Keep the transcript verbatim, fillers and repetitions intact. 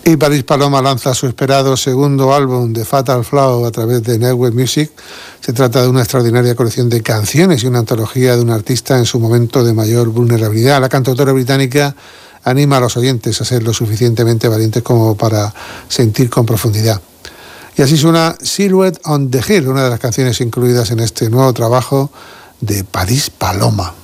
Y Paris Paloma lanza su esperado segundo álbum, The Fatal Flaw, a través de Network Music. Se trata de una extraordinaria colección de canciones y una antología de un artista en su momento de mayor vulnerabilidad. La cantautora británica anima a los oyentes a ser lo suficientemente valientes como para sentir con profundidad. Y así suena Silhouette on the Hill, una de las canciones incluidas en este nuevo trabajo de Paris Paloma.